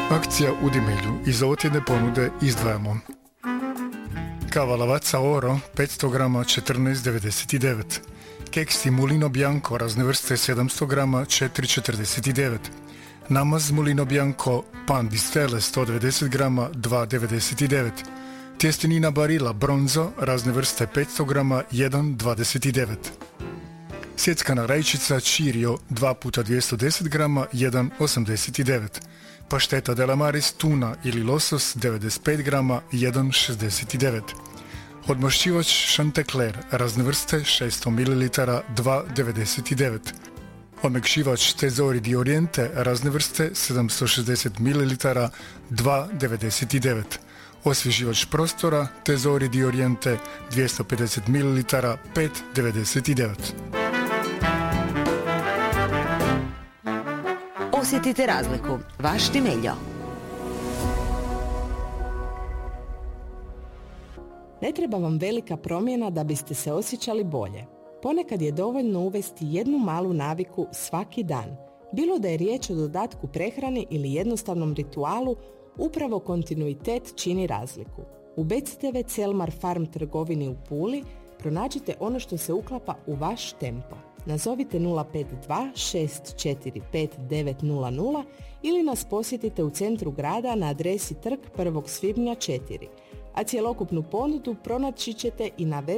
Akcija u Dimilju. Iz ovotjedne ponude izdvajamo kava Lavazza Oro 500 grama 14,99, keksi Mulino Bianco razne vrste 700 grama 4,49, namaz Mulino Bianco pan di stelle 190 grama 2,99, tjestenina Barilla Bronzo razne vrste 500 grama 1,29, sjeckana rajčica Cirio 2 puta 210 grama 1,89, pašteta Della Maris tuna ili losos 95 grama 1,69, odmašćivač Chanticleer razne vrste 600 ml 2,99, omekšivač Tesori di Oriente razne vrste 760 ml 2,99, osvježivač prostora Tesori di Oriente 250 ml 5,99. Osjetite razliku. Vaš Dimiljo. Ne treba vam velika promjena da biste se osjećali bolje. Ponekad je dovoljno uvesti jednu malu naviku svaki dan. Bilo da je riječ o dodatku prehrani ili jednostavnom ritualu, upravo kontinuitet čini razliku. U BCTV Celmar Farm trgovini u Puli pronađite ono što se uklapa u vaš tempo. Nazovite 052 645 900 ili nas posjetite u centru grada na adresi Trg 1. svibnja 4. A cjelokupnu ponudu pronaći ćete i na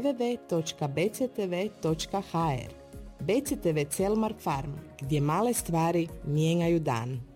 www.bctv.hr. BCTV Celmar Farm, gdje male stvari mijenjaju dan.